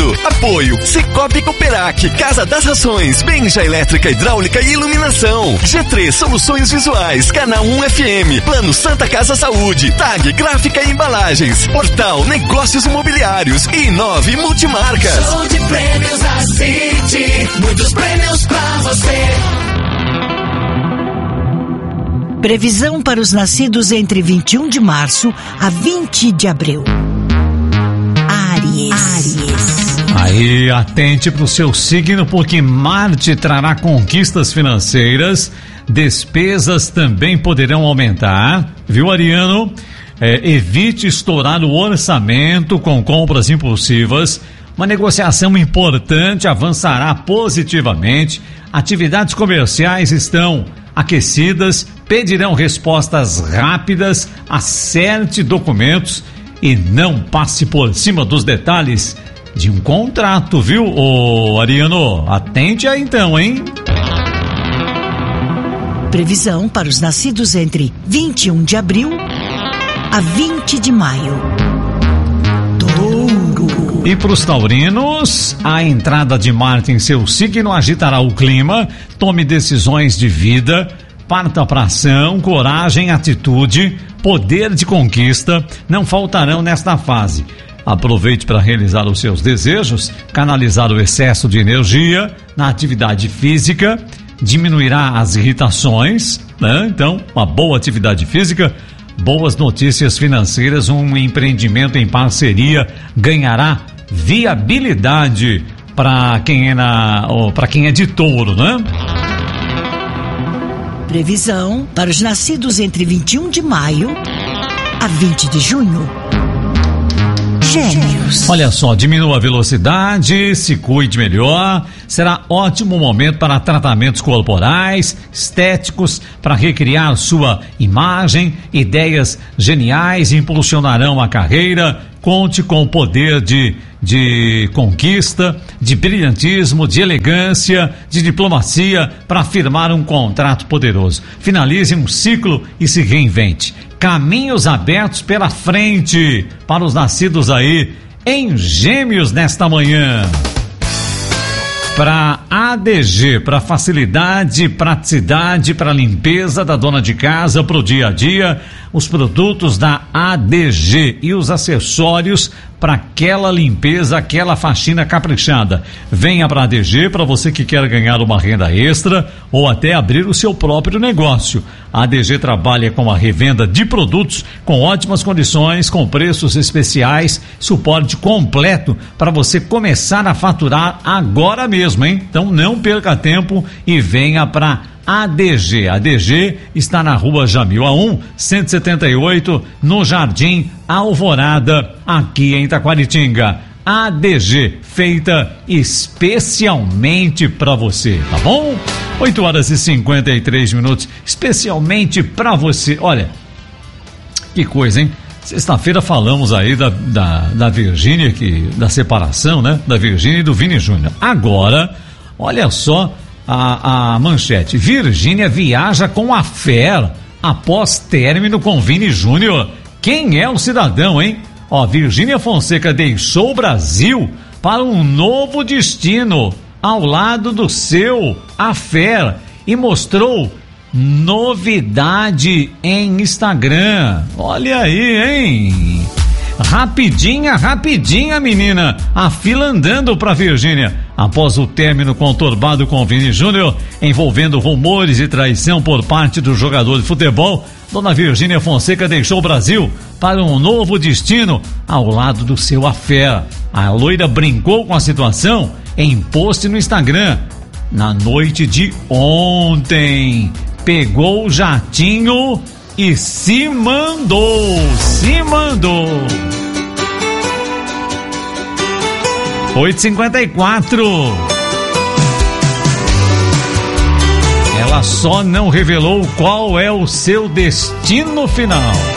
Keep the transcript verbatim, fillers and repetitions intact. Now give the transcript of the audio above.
ouvindo. Apoio Cicobi Cooperac, Casa das Rações, Benja Elétrica, Hidráulica e Iluminação. G três Soluções Visuais, Canal um F M, Plano Santa Casa Saúde, TAG Gráfica e Embalagens, Portal Negócios Imobiliários e Nove Multimarcas. Show de prêmios da City, muitos prêmios pra você. Previsão para os nascidos entre vinte e um de março a vinte de abril. Áries. Áries. Aí, atente para o seu signo, porque Marte trará conquistas financeiras, despesas também poderão aumentar, viu, Ariano? É, evite estourar o orçamento com compras impulsivas. Uma negociação importante avançará positivamente. Atividades comerciais estão aquecidas, pedirão respostas rápidas, acerte documentos e não passe por cima dos detalhes de um contrato, viu, ô Ariano? Atente aí então, hein? Previsão para os nascidos entre vinte e um de abril a vinte de maio. Touro. E para os taurinos, a entrada de Marte em seu signo agitará o clima. Tome decisões de vida, parta para ação, coragem, atitude, poder de conquista não faltarão nesta fase. Aproveite para realizar os seus desejos, canalizar o excesso de energia na atividade física, diminuirá as irritações, né? Então, uma boa atividade física, boas notícias financeiras, um empreendimento em parceria ganhará viabilidade para quem é na, para quem é de touro, né? Previsão para os nascidos entre vinte e um de maio a vinte de junho. Gêmeos. Olha só, diminua a velocidade, se cuide melhor. Será ótimo momento para tratamentos corporais, estéticos, para recriar sua imagem. Ideias geniais impulsionarão a carreira. Conte com o poder de, de conquista, de brilhantismo, de elegância, de diplomacia para firmar um contrato poderoso. Finalize um ciclo e se reinvente. Caminhos abertos pela frente para os nascidos aí em Gêmeos nesta manhã. Para A D G, para facilidade, praticidade, para limpeza da dona de casa, para o dia a dia, os produtos da A D G e os acessórios para aquela limpeza, aquela faxina caprichada. Venha para a A D G para você que quer ganhar uma renda extra ou até abrir o seu próprio negócio. A A D G trabalha com a revenda de produtos com ótimas condições, com preços especiais, suporte completo para você começar a faturar agora mesmo, hein? Então não perca tempo e venha para A D G. A D G está na rua Jamil A um, cento e setenta e oito, no Jardim Alvorada, aqui em Taquaritinga. A D G, feita especialmente para você, tá bom? oito horas e cinquenta e três minutos, especialmente para você. Olha, que coisa, hein? Sexta-feira falamos aí da, da, da Virgínia, que, da separação, né? Da Virgínia e do Vini Júnior. Agora, olha só a, a manchete. Virgínia viaja com a Fer após término com Vini Júnior. Quem é o cidadão, hein? Ó, Virgínia Fonseca deixou o Brasil para um novo destino ao lado do seu Fer e mostrou novidade em Instagram. Olha aí, hein? Rapidinha, rapidinha, menina. A fila andando pra Virgínia. Após o término conturbado com Vini Júnior, envolvendo rumores e traição por parte do jogador de futebol, dona Virgínia Fonseca deixou o Brasil para um novo destino ao lado do seu Fer. A loira brincou com a situação em post no Instagram. Na noite de ontem, pegou o jatinho e se mandou, se mandou. oito e cinquenta e quatro. Ela só não revelou qual é o seu destino final.